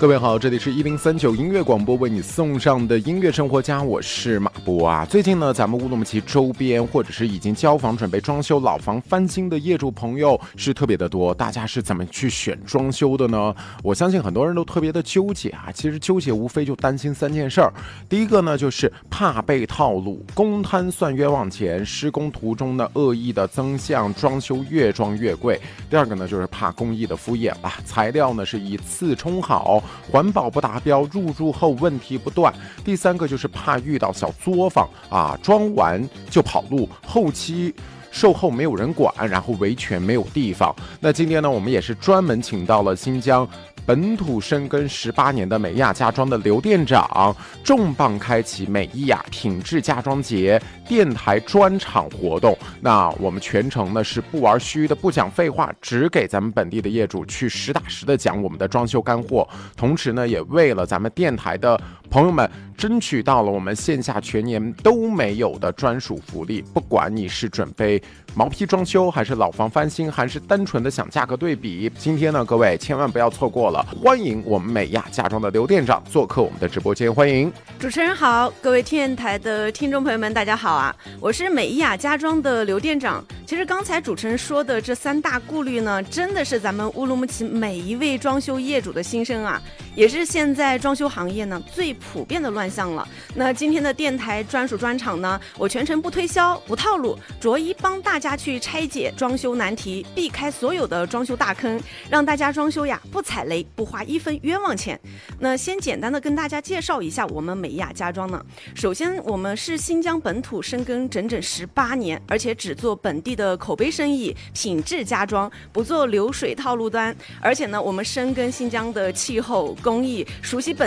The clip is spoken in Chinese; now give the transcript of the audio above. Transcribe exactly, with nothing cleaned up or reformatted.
各位好，这里是一零三九音乐广播为你送上的音乐生活家，我是马波啊。最近呢，咱们乌鲁木齐周边或者是已经交房准备装修老房翻新的业主朋友是特别的多，大家是怎么去选装修的呢？我相信很多人都特别的纠结啊。其实纠结无非就担心三件事儿，第一个呢就是怕被套路，公摊算冤枉钱，施工途中呢恶意的增项，装修越装越贵。第二个呢就是怕工艺的敷衍吧，材料呢是以次充好，环保不达标，入住后问题不断。第三个就是怕遇到小作坊啊，装完就跑路，后期售后没有人管，然后维权没有地方。那今天呢，我们也是专门请到了新疆本土深耕十八年的美亚家装的刘店长，重磅开启美亚品质家装节电台专场活动。那我们全程呢是不玩虚的，不讲废话，只给咱们本地的业主去实打实的讲我们的装修干货。同时呢，也为了咱们电台的朋友们争取到了我们线下全年都没有的专属福利。不管你是准备毛坯装修，还是老房翻新，还是单纯的想价格对比，今天呢，各位千万不要错过了。欢迎我们美亚家装的刘店长做客我们的直播间，欢迎主持人好，各位电台的听众朋友们大家好啊，我是美亚家装的刘店长。其实刚才主持人说的这三大顾虑呢，真的是咱们乌鲁木齐每一位装修业主的心声啊，也是现在装修行业呢最普遍的乱象了。那今天的电台专属专场呢，我全程不推销不套路，着一帮大家去拆解装修难题，避开所有的装修大坑，让大家装修呀不踩雷，不花一分冤枉钱。那先简单的跟大家介绍一下我们美亚家装呢。首先，我们是新疆本土深耕整整十八年，而且只做本地的口碑生意，品质家装，不做流水套路端。而且呢，我们深耕新疆的气候工艺，熟悉本